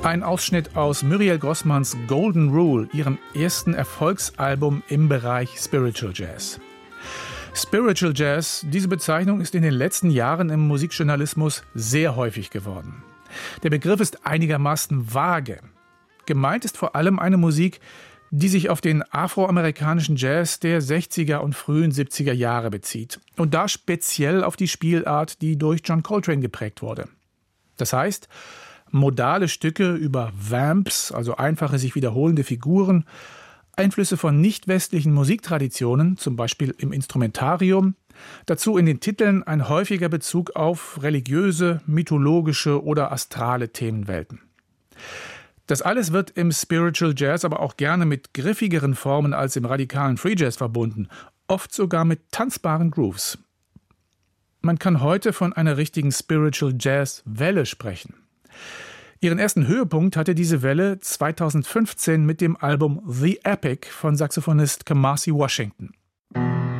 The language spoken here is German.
Ein Ausschnitt aus Muriel Grossmanns Golden Rule, ihrem ersten Erfolgsalbum im Bereich Spiritual Jazz. Spiritual Jazz, diese Bezeichnung ist in den letzten Jahren im Musikjournalismus sehr häufig geworden. Der Begriff ist einigermaßen vage. Gemeint ist vor allem eine Musik, die sich auf den afroamerikanischen Jazz der 60er und frühen 70er Jahre bezieht. Und da speziell auf die Spielart, die durch John Coltrane geprägt wurde. Das heißt, modale Stücke über Vamps, also einfache, sich wiederholende Figuren, Einflüsse von nicht-westlichen Musiktraditionen, zum Beispiel im Instrumentarium, dazu in den Titeln ein häufiger Bezug auf religiöse, mythologische oder astrale Themenwelten. Das alles wird im Spiritual Jazz aber auch gerne mit griffigeren Formen als im radikalen Free Jazz verbunden, oft sogar mit tanzbaren Grooves. Man kann heute von einer richtigen Spiritual Jazz-Welle sprechen. Ihren ersten Höhepunkt hatte diese Welle 2015 mit dem Album The Epic von Saxophonist Kamasi Washington.